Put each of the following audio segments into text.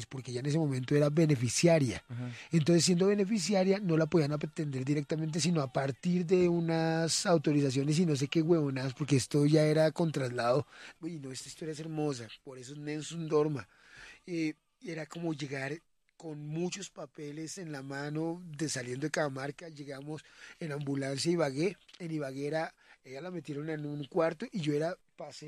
porque ella en ese momento era beneficiaria. Ajá. Entonces, siendo beneficiaria, no la podían atender directamente, sino a partir de unas autorizaciones y no sé qué huevonadas, porque esto ya era con traslado. Uy, no, esta historia es hermosa, por eso es Nelson Dorma. Era como llegar con muchos papeles en la mano, de saliendo de Cajamarca, llegamos en ambulancia a Ibagué. En Ibagué ella la metieron en un cuarto y yo era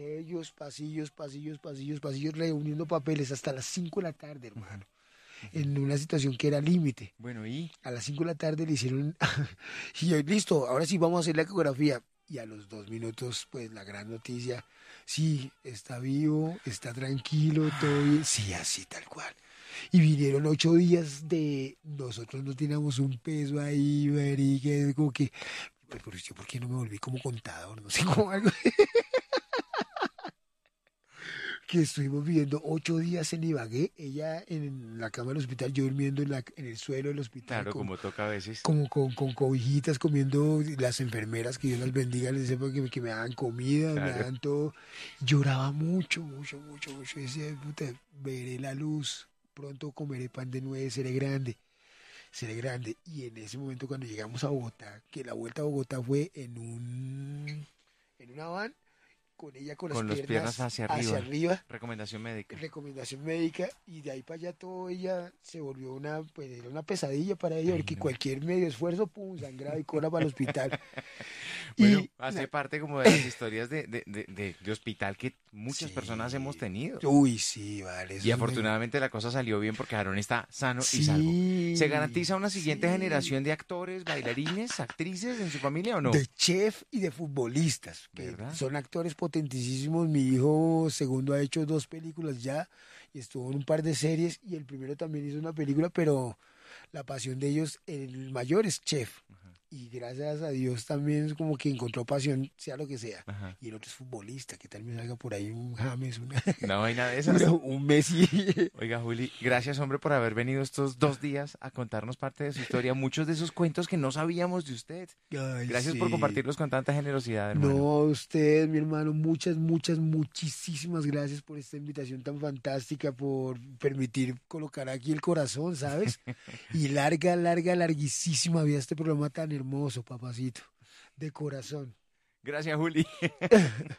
pasillos, reuniendo papeles hasta las 5 de la tarde, hermano, en una situación que era límite. Bueno, ¿y? A las 5 de la tarde le hicieron, y yo, listo, ahora sí vamos a hacer la ecografía. Y a los 2 minutos, pues la gran noticia, sí, está vivo, está tranquilo, todo bien, sí, así tal cual. Y vinieron 8 días de nosotros no teníamos un peso ahí, marica, es como que, pero yo, ¿por qué no me volví como contador? No sé, como algo que estuvimos viviendo 8 días en Ibagué, ella en la cama del hospital, yo durmiendo en el suelo del hospital, Claro, como toca a veces. como con cobijitas, comiendo, las enfermeras, que Dios las bendiga, les decía que me daban comida, me Claro. daban todo. Lloraba mucho. Decía, puta, veré la luz, pronto comeré pan de nuez, seré grande. Y en ese momento cuando llegamos a Bogotá, que la vuelta a Bogotá fue en una van, con ella con las Con las piernas piernas hacia hacia arriba. arriba, Recomendación médica. recomendación médica, y de ahí para allá todo ella se volvió pues era una pesadilla para ella, Ay, porque no. cualquier medio esfuerzo, pum, sangraba y cola para el hospital. Bueno, Y hace parte como de las historias de hospital que muchas personas hemos sí, tenido. uy, sí, vale, Y afortunadamente la cosa salió bien porque Aarón está sano y salvo. ¿Se sí, garantiza una siguiente sí, generación de actores, bailarines, actrices en su familia o no? de chef y de futbolistas, que ¿Verdad? son actores potentísimos. Mi hijo segundo ha hecho 2 películas ya, y estuvo en un par de series, y el primero también hizo una película, pero la pasión de ellos, el mayor es chef. Y gracias a Dios también es como que encontró pasión, sea lo que sea. Ajá. Y el otro es futbolista, que tal me salga por ahí un James, No hay nada de esas. un Messi. Oiga, Juli, gracias, hombre, por haber venido estos 2 días a contarnos parte de su historia, muchos de esos cuentos que no sabíamos de usted. Ay, Gracias por sí. compartirlos con tanta generosidad, hermano. No, usted, mi hermano, muchísimas gracias por esta invitación tan fantástica, por permitir colocar aquí el corazón, ¿sabes? Y larguísima vida este programa tan hermoso, papacito, de corazón. Gracias, Juli.